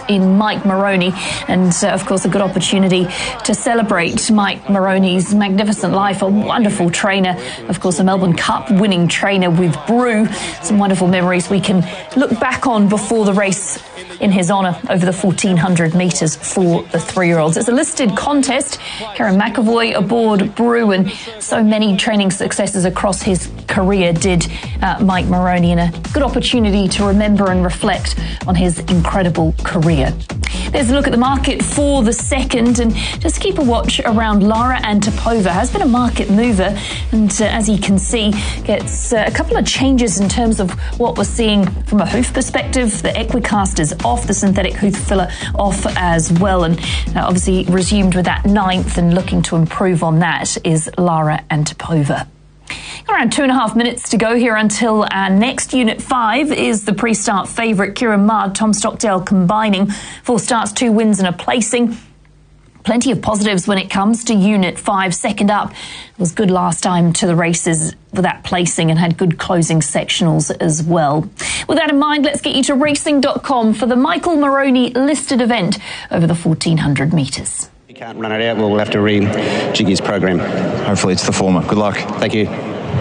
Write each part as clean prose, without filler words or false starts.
in Mike Moroney, and of course a good opportunity to celebrate Mike Moroney's magnificent life. A wonderful trainer, of course a Melbourne Cup winning trainer with Brew. Some wonderful memories we can look back on before the race in his honour over the 1400 metres for the 3-year-olds. It's a listed contest. Kerrin McEvoy aboard Brew, and so many training successes across his career did Mike Moroney, and a good opportunity to remember and reflect on his incredible career. There's a look at the market for the second, and just keep a watch around Lara Antipova. Has been a market mover, and as you can see, gets a couple of changes in terms of what we're seeing from a hoof perspective. The Equicast is off, the synthetic hoof filler off as well, and obviously resumed with that 9th, and looking to improve on that is Lara Antipova. Around 2.5 minutes to go here until our next Unit 5 is the pre-start favourite Kieran Maher, Tom Stockdale combining 4 starts, 2 wins and a placing. Plenty of positives when it comes to Unit 5. Second up was good last time to the races with that placing and had good closing sectionals as well. With that in mind, let's get you to racing.com for the Michael Moroney listed event over the 1400 metres. If you can't run it out, we'll have to rejig his program. Hopefully it's the former. Good luck. Thank you.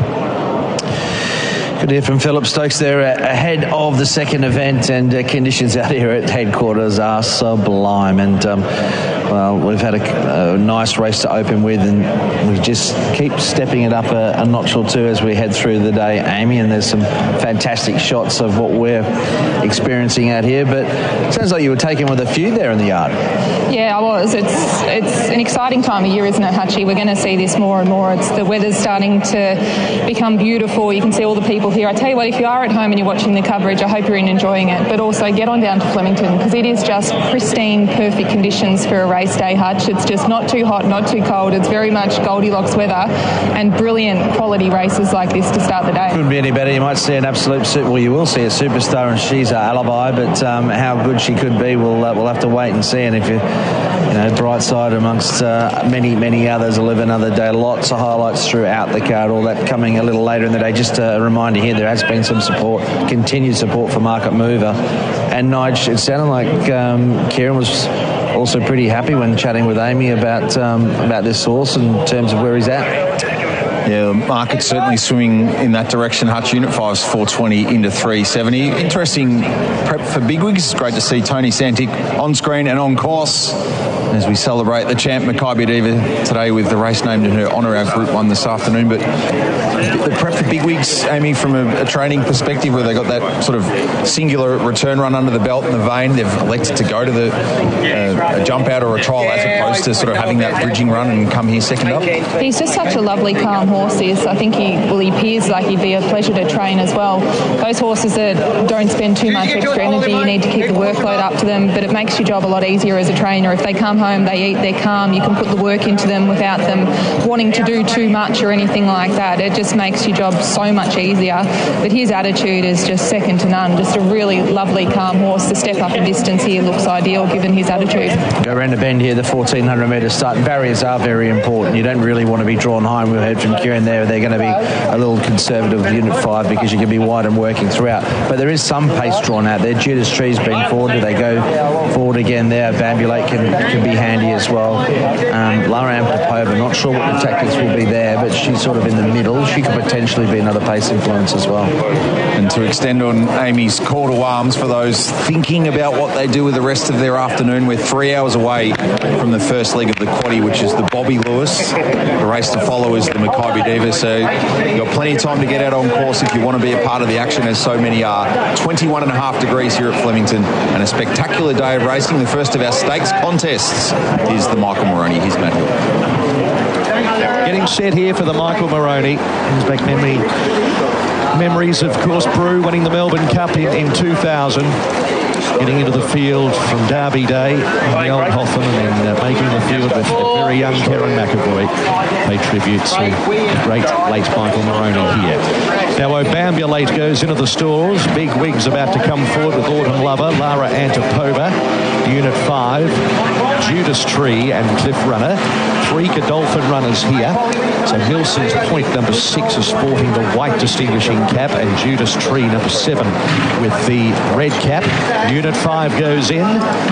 Good to hear from Philip Stokes there ahead of the second event, and conditions out here at headquarters are sublime, and well, we've had a nice race to open with, and we just keep stepping it up a notch or two as we head through the day, Amy, and there's some fantastic shots of what we're experiencing out here, but it sounds like you were taken with a few there in the yard. Yeah, I was. It's an exciting time of year, isn't it, Hutchie? We're going to see this more and more. The weather's starting to become beautiful. You can see all the people here. I tell you what, if you are at home and you're watching the coverage, I hope you're enjoying it. But also get on down to Flemington, because it is just pristine, perfect conditions for a race day, Hutch. It's just not too hot, not too cold. It's very much Goldilocks weather, and brilliant quality races like this to start the day. Couldn't be any better. You might see an absolute you will see a superstar, and she's Alibi, but how good she could be, we'll have to wait and see. And if you bright side amongst many others, 11 other day, lots of highlights throughout the card, all that coming a little later in the day. Just a reminder here, there has been some support, continued support for Market Mover. And Nige, it sounded like Kieran was also pretty happy when chatting with Amy about this horse in terms of where he's at. Yeah, the market's certainly swimming in that direction. Hutch, Unit 5's 420 into 370. Interesting prep for bigwigs. It's great to see Tony Santic on screen and on course as we celebrate the champ Maccabi Diva today with the race named in her honour, our Group 1 this afternoon. But the prep for bigwigs, Amy, from a training perspective, where they got that sort of singular return run under the belt in the vein, they've elected to go to a jump out or a trial as opposed to sort of having that bridging run and come here second up. He's just such a lovely, calm horse. I think he appears like he'd be a pleasure to train as well. Those horses that don't spend too much extra energy, you need to keep the workload up to them, but it makes your job a lot easier as a trainer. If they come home, they eat, they're calm, you can put the work into them without them wanting to do too much or anything like that. It just makes your job so much easier. But his attitude is just second to none. Just a really lovely, calm horse. To step up in distance here looks ideal given his attitude. Go around the bend here, the 1400 metre start. Barriers are very important. You don't really want to be drawn high. We heard from Kieran there, they're going to be a little conservative with Unit 5 because you can be wide and working throughout. But there is some pace drawn out there. Judas Tree's been forward. Do they go forward again there? Bambulate can be handy as well. Lara Antipova, not sure what the tactics will be there, but she's sort of in the middle. She could potentially be another pace influence as well. And to extend on Amy's call to arms for those thinking about what they do with the rest of their afternoon, we're 3 hours away from the first leg of the quaddie, which is the Bobby Lewis. The race to follow is the Maccabi Diva, so you've got plenty of time to get out on course if you want to be a part of the action, as so many are. 21.5 degrees here at Flemington, and a spectacular day of racing. The first of our stakes contests is the Michael Moroney. Here's Matt Hill. Getting set here for the Michael Moroney. Brings back memories, of course, Brew winning the Melbourne Cup in 2000. Getting into the field from Derby Day in the Old Hotham, and then making the field with a very young Kerrin McEvoy. Pay tribute to the great late Michael Moroney here. Now Obambulate goes into the stalls. Big Wig's about to come forward with Autumn Lover, Lara Antipova, Unit 5, Judas Tree and Cliff Runner. 3 Godolphin runners here. So Milson's Point, number 6, is sporting the white distinguishing cap, and Judas Tree, number 7, with the red cap. Unit 5 goes in.